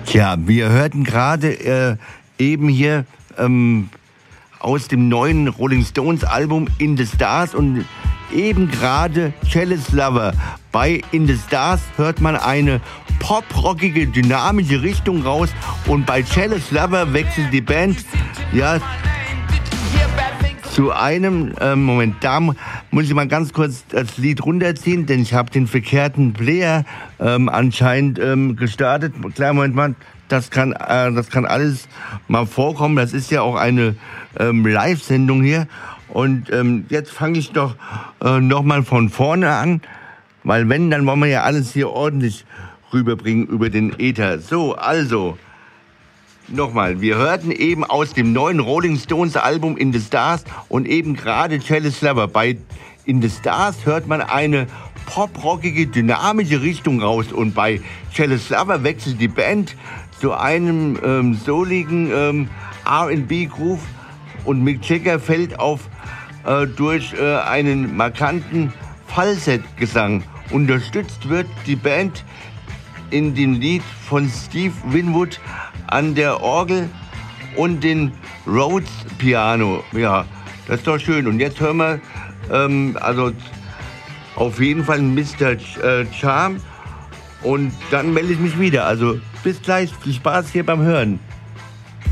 Tja, wir hörten gerade eben hier aus dem neuen Rolling Stones Album In the Stars und eben gerade Chalice Lover. Bei In the Stars hört man eine poprockige, dynamische Richtung raus und bei Chalice Lover wechselt die Band zu einem, Moment, da muss ich mal ganz kurz das Lied runterziehen, denn ich habe den verkehrten Player anscheinend gestartet. Kleinen Moment mal, das kann alles mal vorkommen. Das ist ja auch eine Live-Sendung hier. Und jetzt fange ich doch noch mal von vorne an, weil wenn, dann wollen wir ja alles hier ordentlich rüberbringen über den Äther. So, also, nochmal, wir hörten eben aus dem neuen Rolling Stones Album In the Stars und eben gerade Chalice Lover. Bei In the Stars hört man eine poprockige, dynamische Richtung raus und bei Chalice Lover wechselt die Band zu einem souligen R&B-Groove und Mick Jagger fällt auf durch einen markanten Falsettgesang. Unterstützt wird die Band in dem Lied von Steve Winwood an der Orgel und den Rhodes Piano. Ja, das ist doch schön. Und jetzt hören wir also auf jeden Fall Mr. Charm und dann melde ich mich wieder. Also bis gleich, viel Spaß hier beim Hören.